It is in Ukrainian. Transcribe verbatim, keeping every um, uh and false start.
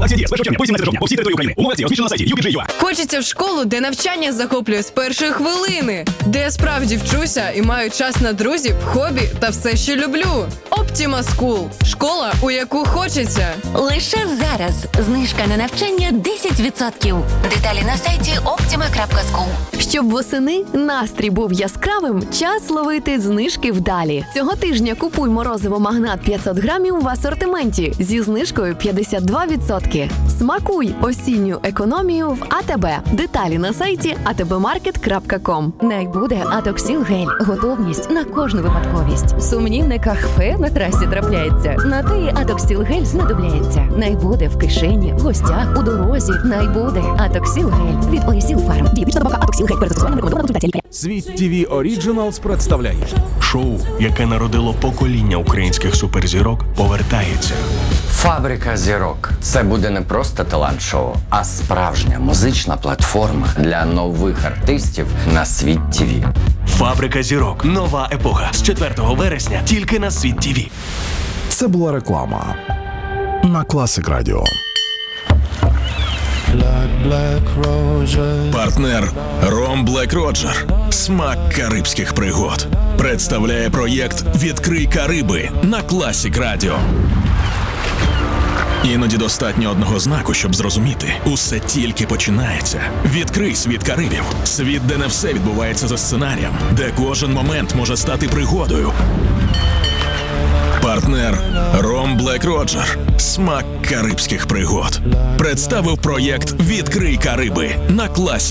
Акція діє з першого червня по сімнадцяте жовтня по всій території України. Умови акції розміщено на сайті ю пі джей точка ю а. Хочеться в школу, де навчання захоплює з першої хвилини, де я справді вчуся і маю час на друзів, хобі та все, що люблю. Optima School – школа, у яку хочеться. Лише зараз знижка на навчання десять відсотків. Деталі на сайті optima крапка скул. Щоб восени настрій був яскравим, час ловити знижки вдалі. Цього тижня купуй морозиво «Магнат» п'ятсот грамів в асортименті зі знижкою п'ятдесят два відсотки. Смакуй осінню економію в АТБ. Деталі на сайті а те бе маркет крапка ком. Найбуде Атоксіл гель. Готовність на кожну випадковість. Сумнівне кахфе на трасі трапляється. На те і Атоксіл гель знадобляється. Найбуде в кишені, в гостях, у дорозі. Найбуде Атоксіл гель від Оїсіл Фарм. Дієтична добавка Атоксіл гель. Перед застосуванням рекомендовано консультація лікаря. Світ ТВ Оріджиналс представляє Шоу, яке народило покоління українських суперзірок, повертається. Фабрика зірок. Це буде не просто талант-шоу, а справжня музична платформа для нових артистів на Світ ТВ. Фабрика зірок. Нова епоха. З четвертого вересня тільки на Світ ТВ. Це була реклама на Класик Радіо. Партнер Ром Блек Роджер. Смак карибських пригод. Представляє проєкт «Відкрий Кариби» на Класик Радіо. Іноді достатньо одного знаку, щоб зрозуміти. Усе тільки починається. Відкрий світ Карибів. Світ, де не все відбувається за сценарієм. Де кожен момент може стати пригодою. Партнер Ром Блек Роджер. Смак карибських пригод. Представив проєкт «Відкрий Кариби» на Класик.